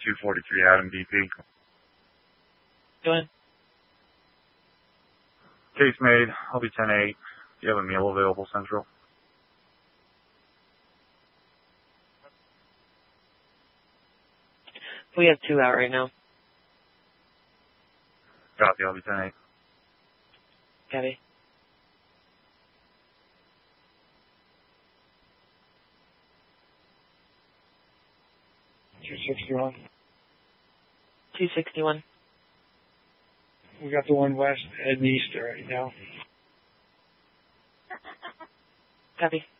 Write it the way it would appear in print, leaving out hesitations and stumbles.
243 Adam BP. Go ahead. Case made. I'll be 10-8. Do you have a meal available, Central? We have 2 out right now. Copy. I'll be 10-8. Copy. $261. 261. We got the one west and east right now. Copy.